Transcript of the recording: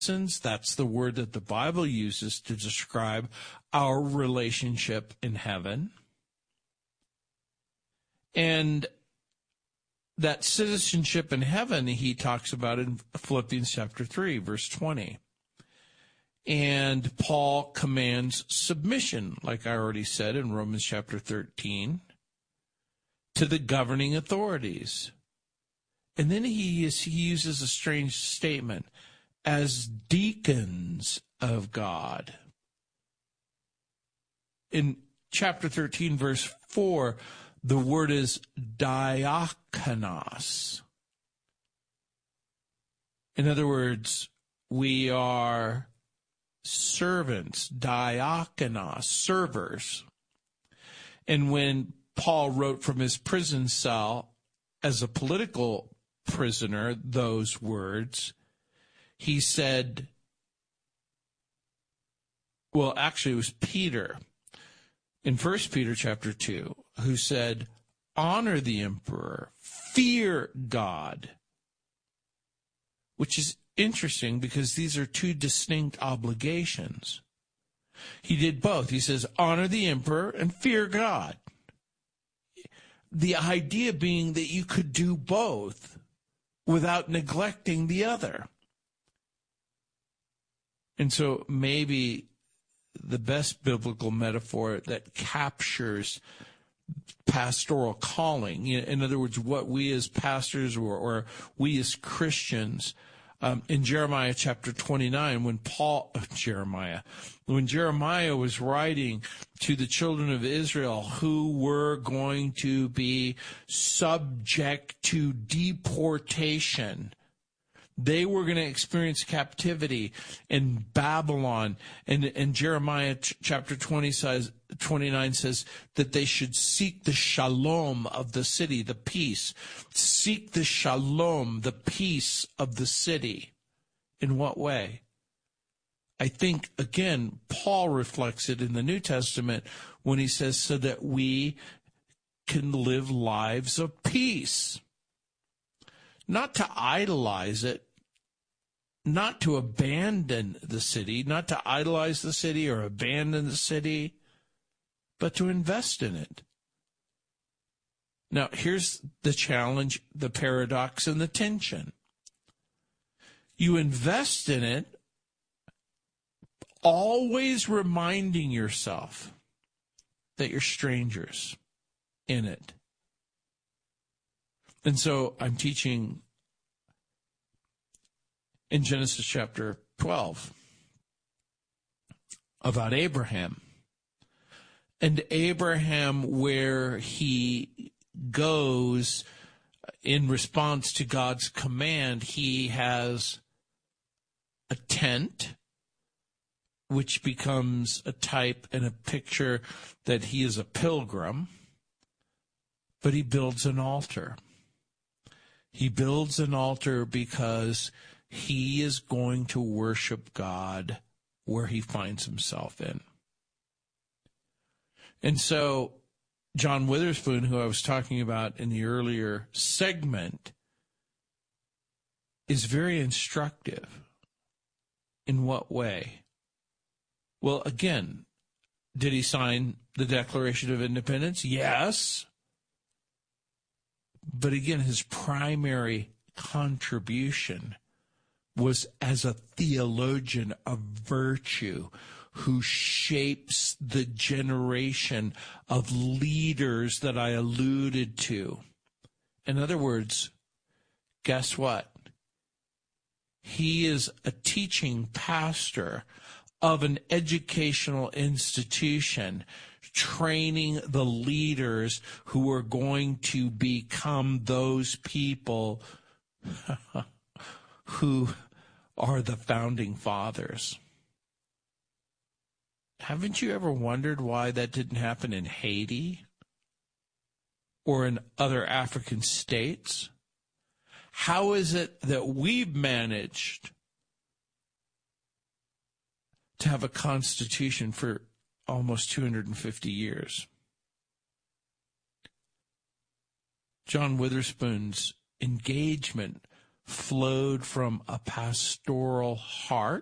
That's the word that the Bible uses to describe our relationship in heaven. And that citizenship in heaven he talks about in Philippians chapter 3, verse 20. And Paul commands submission, like I already said in Romans chapter 13, to the governing authorities. And then he uses a strange statement, as deacons of God. In chapter 13, verse 4, the word is diakonos. In other words, we are servants, diakonos, servers. And when Paul wrote from his prison cell as a political prisoner those words, he said, well, actually it was Peter in 1 Peter chapter 2 who said, honor the emperor, fear God, which is interesting because these are two distinct obligations. He did both. He says, honor the emperor and fear God. The idea being that you could do both without neglecting the other. And so maybe the best biblical metaphor that captures pastoral calling, in other words, what we as pastors or we as Christians, in Jeremiah chapter 29, when Jeremiah was writing to the children of Israel who were going to be subject to deportation. They were going to experience captivity in Babylon. And Jeremiah chapter 29 says that they should seek the shalom of the city, the peace. Seek the shalom, the peace of the city. In what way? I think, again, Paul reflects it in the New Testament when he says so that we can live lives of peace. Not to idolize it, not to abandon the city, not to idolize the city or abandon the city, but to invest in it. Now, here's the challenge, the paradox, and the tension. You invest in it, always reminding yourself that you're strangers in it. And so I'm teaching in Genesis chapter 12 about Abraham. And Abraham, where he goes in response to God's command, he has a tent, which becomes a type and a picture that he is a pilgrim, but he builds an altar. He builds an altar because he is going to worship God where he finds himself in. And so John Witherspoon, who I was talking about in the earlier segment, is very instructive. In what way? Well, again, did he sign the Declaration of Independence? Yes. But again, his primary contribution was as a theologian of virtue who shapes the generation of leaders that I alluded to. In other words, guess what? He is a teaching pastor of an educational institution, training the leaders who are going to become those people who are the founding fathers. Haven't you ever wondered why that didn't happen in Haiti or in other African states? How is it that we've managed to have a constitution for almost 250 years? John Witherspoon's engagement flowed from a pastoral heart.